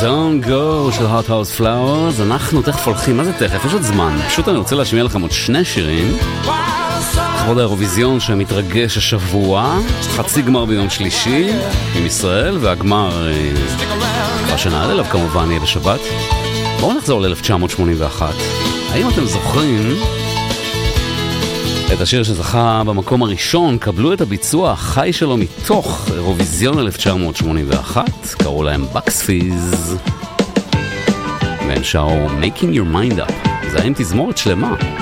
Don't Go של Hot House Flowers. אנחנו תכף הולכים, מה זה תכף? יש עוד זמן. פשוט אני רוצה להשמיע לכם עוד 2 שירים לכבוד האירוויזיון שמתרגש השבוע. חצי גמר ביום שלישי עם ישראל, והגמר כבר שנעד אליו כמובן יהיה בשבת. בואו נחזור ל-1981. האם אתם זוכרים את השיר שזכה במקום הראשון? קבלו את הביצוע החי שלו מתוך אירוויזיון 1981, קראו להם בקס פיז, והם שרו Making Your Mind Up. זה היה עם תזמורת שלמה.